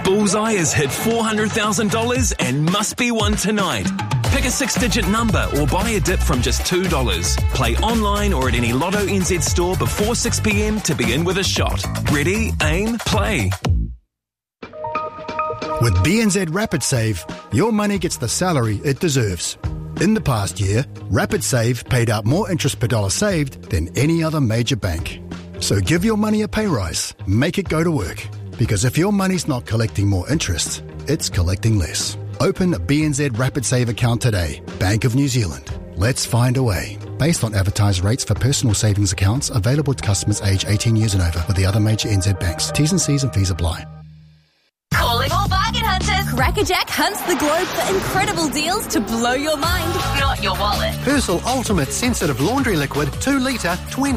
Bullseye has hit $400,000 and must be won tonight. Pick a 6-digit number or buy a dip from just $2. Play online or at any Lotto NZ store before 6 p.m. to begin with a shot. Ready, aim, play. With BNZ Rapid Save, your money gets the salary it deserves. In the past year, Rapid Save paid out more interest per dollar saved than any other major bank. So give your money a pay rise. Make it go to work. Because if your money's not collecting more interest, it's collecting less. Open a BNZ Rapid Save account today. Bank of New Zealand. Let's find a way. Based on advertised rates for personal savings accounts available to customers aged 18 years and over with the other major NZ banks. T's and C's and fees apply. Calling all bargain hunters. Crackerjack hunts the globe for incredible deals to blow your mind, not your wallet. Persil Ultimate Sensitive Laundry Liquid 2 litre, $20.